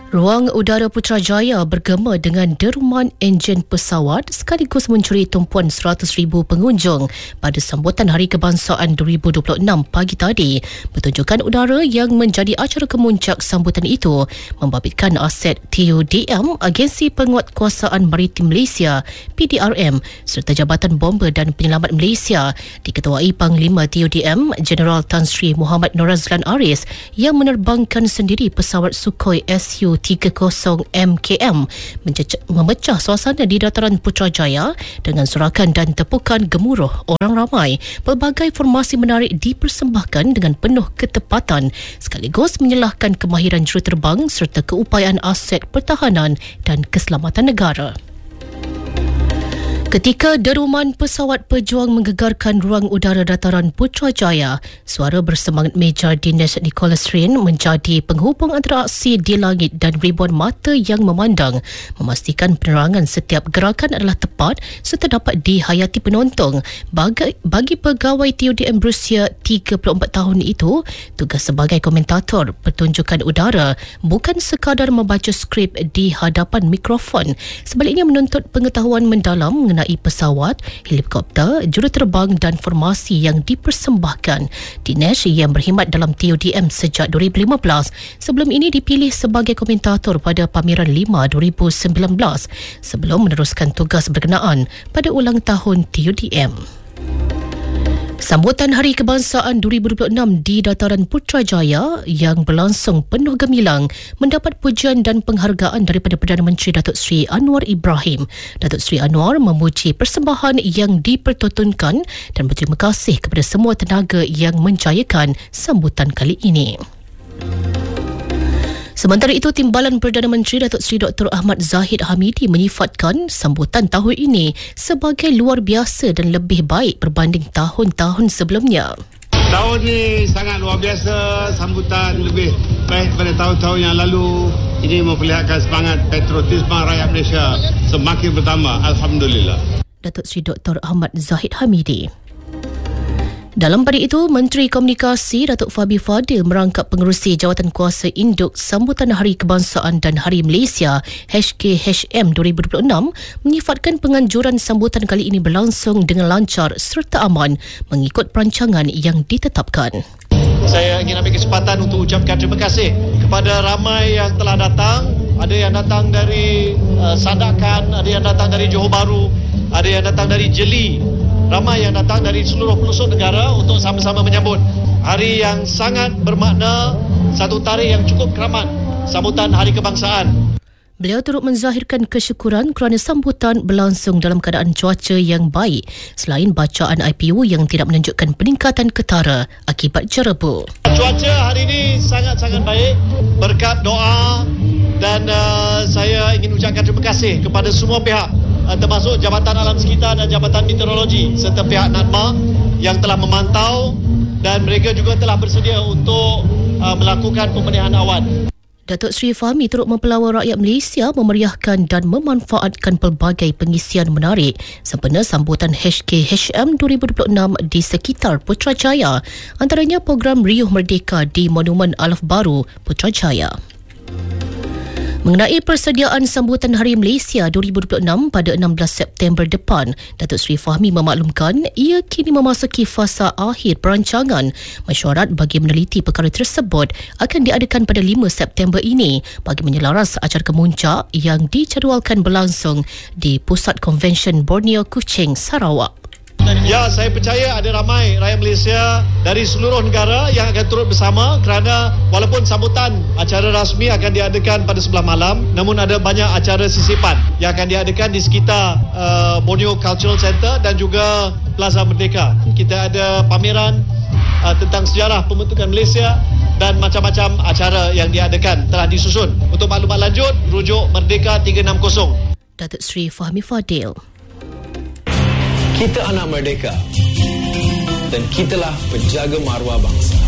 Ruang udara Putrajaya bergema dengan deruman enjin pesawat sekaligus mencuri tumpuan 100,000 pengunjung pada sambutan Hari Kebangsaan 2026 pagi tadi. Pertunjukan udara yang menjadi acara kemuncak sambutan itu membabitkan aset TUDM, Agensi Penguatkuasaan Maritim Malaysia PDRM, serta Jabatan Bomber dan Penyelamat Malaysia diketuai Panglima TUDM Jeneral Tan Sri Muhammad Norazlan Aris yang menerbangkan sendiri pesawat Sukhoi Su-30 MKM memecah suasana di dataran Putrajaya dengan sorakan dan tepukan gemuruh orang ramai. Pelbagai formasi menarik dipersembahkan dengan penuh ketepatan sekaligus menyelahkan kemahiran juruterbang serta keupayaan aset pertahanan dan keselamatan negara. Ketika deruman pesawat pejuang menggegarkan ruang udara dataran Putrajaya, suara bersemangat Major Dinesh Nicholas Rin menjadi penghubung antara aksi di langit dan ribuan mata yang memandang, memastikan penerangan setiap gerakan adalah tepat serta dapat dihayati penonton. Bagi pegawai TUDM berusia 34 tahun itu, tugas sebagai komentator pertunjukan udara bukan sekadar membaca skrip di hadapan mikrofon, sebaliknya menuntut pengetahuan mendalam mengenai pesawat, helikopter, juruterbang dan formasi yang dipersembahkan. Dinesh yang berkhidmat dalam TUDM sejak 2015 sebelum ini dipilih sebagai komentator pada Pameran 5 2019 sebelum meneruskan tugas berkenaan pada ulang tahun TUDM. Sambutan Hari Kebangsaan 2026 di dataran Putrajaya yang berlangsung penuh gemilang mendapat pujian dan penghargaan daripada Perdana Menteri Datuk Seri Anwar Ibrahim. Datuk Seri Anwar memuji persembahan yang dipertontonkan dan berterima kasih kepada semua tenaga yang menjayakan sambutan kali ini. Sementara itu, Timbalan Perdana Menteri Datuk Seri Dr. Ahmad Zahid Hamidi menyifatkan sambutan tahun ini sebagai luar biasa dan lebih baik berbanding tahun-tahun sebelumnya. Tahun ini sangat luar biasa, sambutan lebih baik daripada tahun-tahun yang lalu. Ini memperlihatkan semangat patriotisme rakyat Malaysia semakin bertambah. Alhamdulillah. Datuk Seri Dr. Ahmad Zahid Hamidi. Dalam pada itu, Menteri Komunikasi Datuk Fabi Fadil merangkap pengerusi Jawatan Kuasa Induk Sambutan Hari Kebangsaan dan Hari Malaysia HKHM 2026 menyifatkan penganjuran sambutan kali ini berlangsung dengan lancar serta aman mengikut perancangan yang ditetapkan. Saya ingin ambil kesempatan untuk ucapkan terima kasih kepada ramai yang telah datang. Ada yang datang dari Sandakan, ada yang datang dari Johor Bahru, ada yang datang dari Jeli. Ramai yang datang dari seluruh pelosok negara untuk sama-sama menyambut hari yang sangat bermakna, satu tarikh yang cukup keramat, sambutan Hari Kebangsaan. Beliau turut menzahirkan kesyukuran kerana sambutan berlangsung dalam keadaan cuaca yang baik selain bacaan IPU yang tidak menunjukkan peningkatan ketara akibat jerebu. Cuaca hari ini sangat-sangat baik berkat doa dan saya ingin ucapkan terima kasih kepada semua pihak termasuk Jabatan Alam Sekitar dan Jabatan Meteorologi serta pihak NADMA yang telah memantau dan mereka juga telah bersedia untuk melakukan pembenihan awan. Datuk Seri Fahmi turut mempelawa rakyat Malaysia memeriahkan dan memanfaatkan pelbagai pengisian menarik sempena sambutan HKHM 2026 di sekitar Putrajaya, antaranya program Riuh Merdeka di Monumen Alaf Baru Putrajaya. Mengenai persediaan sambutan Hari Malaysia 2026 pada 16 September depan, Datuk Seri Fahmi memaklumkan ia kini memasuki fasa akhir perancangan. Mesyuarat bagi meneliti perkara tersebut akan diadakan pada 5 September ini bagi menyelaras acara kemuncak yang dijadualkan berlangsung di Pusat Konvensyen Borneo Kuching, Sarawak. Ya, saya percaya ada ramai rakyat Malaysia dari seluruh negara yang akan turut bersama kerana walaupun sambutan acara rasmi akan diadakan pada sebelah malam, namun ada banyak acara sisipan yang akan diadakan di sekitar Borneo Cultural Center dan juga Plaza Merdeka. Kita ada pameran tentang sejarah pembentukan Malaysia dan macam-macam acara yang diadakan telah disusun. Untuk maklumat lanjut, rujuk Merdeka 360. Datuk Seri Fahmi Fadil. Kita anak merdeka dan kitalah penjaga maruah bangsa.